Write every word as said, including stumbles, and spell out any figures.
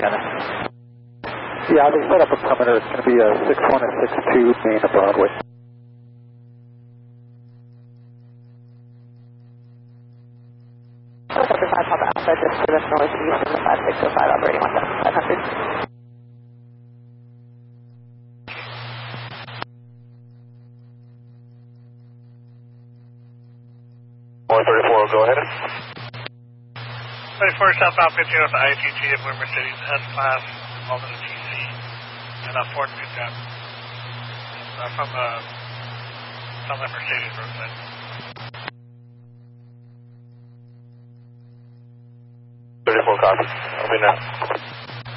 antenna. Yeah, they set up a perimeter. It's going to be a six one and six two main of Broadway. Copy five Papa Alpha, just to the northeast of the five six zero five operating one thousand five hundred. one thirty-four, go ahead. thirty-four southbound pitching with the I T G at Wimer City's S-Class, all to the T C, and uh, Fort Newtown. Uh, from the from the Mercedes roadside. thirty-four copy. I'll be now.